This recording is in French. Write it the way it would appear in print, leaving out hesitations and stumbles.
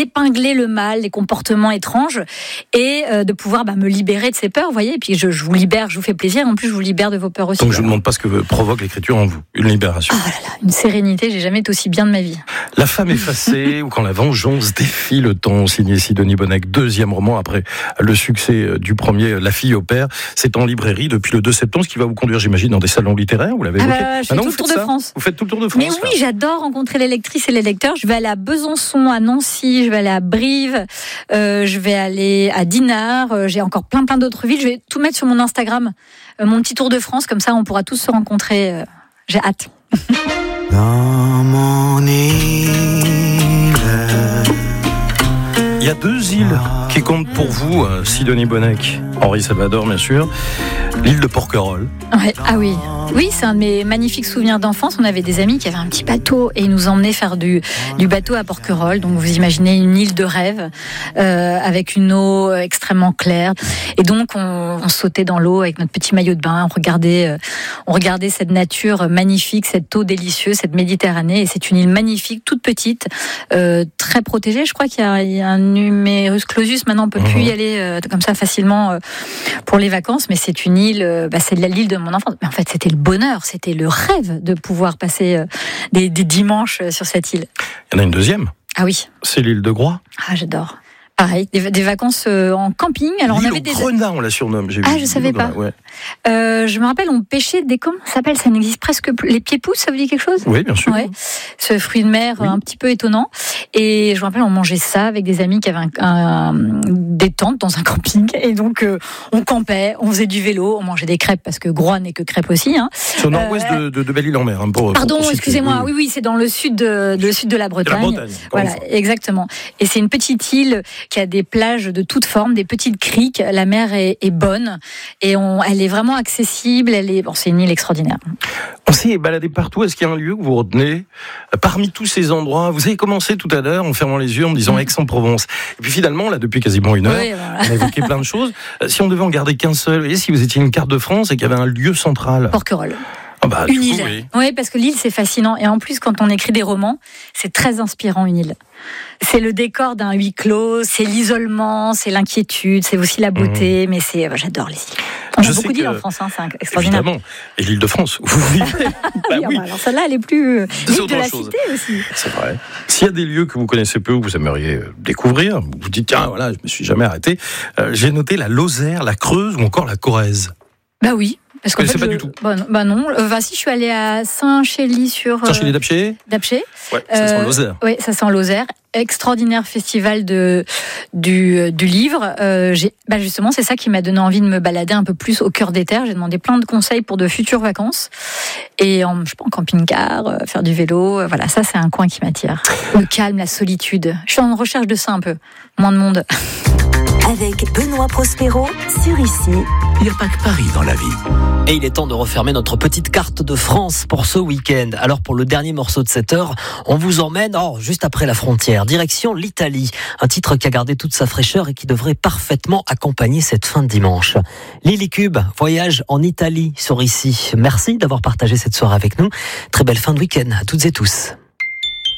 d'épingler le mal, les comportements étranges, et de pouvoir me libérer de ces peurs, vous voyez. Et puis je vous libère, je vous fais plaisir, en plus je vous libère de vos peurs aussi. Donc je ne vous demande pas ce que provoque l'écriture en vous, une libération. Ah là là, une sérénité, j'ai jamais été aussi bien de ma vie. La femme effacée ou quand la vengeance défie le temps, signé Sidonie Bonnec, deuxième roman après le succès du premier, La fille au père. C'est en librairie depuis le 2 septembre, ce qui va vous conduire, j'imagine, dans des salons littéraires, vous l'avez évoqué. Je fais tout le tour de France. Vous faites tout le tour de France. Mais oui, j'adore rencontrer les lectrices et les lecteurs. Je vais aller à Besançon, à Nancy, je vais aller à Brive, je vais aller à Dinard, j'ai encore plein d'autres villes. Je vais tout mettre sur mon Instagram, mon petit tour de France, comme ça on pourra tous se rencontrer. J'ai hâte. Dans mon île. Il y a 2 îles qui comptent pour vous, Sidonie Bonnec, Henri Salvador bien sûr, l'île de Porquerolles. Ouais, ah oui, c'est un de mes magnifiques souvenirs d'enfance. On avait des amis qui avaient un petit bateau et ils nous emmenaient faire du bateau à Porquerolles. Donc vous imaginez une île de rêve avec une eau extrêmement claire. Et donc on sautait dans l'eau avec notre petit maillot de bain. On regardait cette nature magnifique, cette eau délicieuse, cette Méditerranée. Et c'est une île magnifique, toute petite, très protégée. Je crois qu'il y a un numerus clausus. Maintenant on peut plus y aller comme ça facilement pour les vacances. Mais c'est une île, c'est l'île de mon enfance. Mais en fait c'était le bonheur, c'était le rêve de pouvoir passer des dimanches sur cette île. Il y en a une deuxième. Ah oui. C'est l'île de Groix. Ah, j'adore. Pareil, des vacances en camping. Alors l'île on avait des Grenat, on la surnomme. J'ai ah, vu je savais pas. Ouais. Je me rappelle, on pêchait des comment ça s'appelle, ça n'existe presque plus. Les pieds-pousses, ça vous dit quelque chose? Oui, bien sûr. Ouais. Ce fruit de mer un petit peu étonnant. Et je me rappelle, on mangeait ça avec des amis qui avaient des tentes dans un camping. Et donc on campait, on faisait du vélo, on mangeait des crêpes parce que Groix n'est que crêpes aussi. C'est au nord-ouest de Belle-Île-en-Mer. Pardon, excusez-moi. Oui, c'est dans le sud de la Bretagne. Voilà, exactement. Et c'est une petite île qui a des plages de toutes formes, des petites criques. La mer est bonne et elle est vraiment accessible. C'est une île extraordinaire. On s'est baladé partout. Est-ce qu'il y a un lieu que vous retenez parmi tous ces endroits? Vous avez commencé tout à l'heure en fermant les yeux en me disant Aix-en-Provence. Et puis finalement, là, depuis quasiment une heure, on a évoqué plein de choses. Si on devait en garder qu'un seul, et si vous étiez une carte de France et qu'il y avait un lieu central? Porquerolles. Une île. Oui, parce que l'île, c'est fascinant. Et en plus, quand on écrit des romans, c'est très inspirant, une île. C'est le décor d'un huis clos, c'est l'isolement, c'est l'inquiétude, c'est aussi la beauté. Mais j'adore les îles. On a beaucoup d'îles en France, c'est extraordinaire. Évidemment. Et l'île de France, où vous vivez. Oui. Alors celle-là, elle est plus l'île de la cité aussi. C'est vrai. S'il y a des lieux que vous connaissez peu ou que vous aimeriez découvrir, vous vous dites, tiens, voilà, je me suis jamais arrêté. J'ai noté la Lozère, la Creuse ou encore la Corrèze. Oui. Parce qu'en fait, pas du tout. Non. Si je suis allée à Saint-Chély Saint-Chély d'Apcher. Ouais, ça sent Lozère. Oui, ça sent Lozère. Extraordinaire festival du livre. Justement, c'est ça qui m'a donné envie de me balader un peu plus au cœur des terres. J'ai demandé plein de conseils pour de futures vacances. Et en camping-car, faire du vélo. Voilà, ça c'est un coin qui m'attire. Le calme, la solitude. Je suis en recherche de ça un peu. Moins de monde. Avec Benoît Prospero sur Ici. Il n'y a pas que Paris dans la vie. Et il est temps de refermer notre petite carte de France pour ce week-end. Alors pour le dernier morceau de cette heure, on vous emmène juste après la frontière, direction l'Italie. Un titre qui a gardé toute sa fraîcheur et qui devrait parfaitement accompagner cette fin de dimanche. Lily Cube, voyage en Italie sur Ici. Merci d'avoir partagé cette soirée avec nous. Très belle fin de week-end à toutes et tous.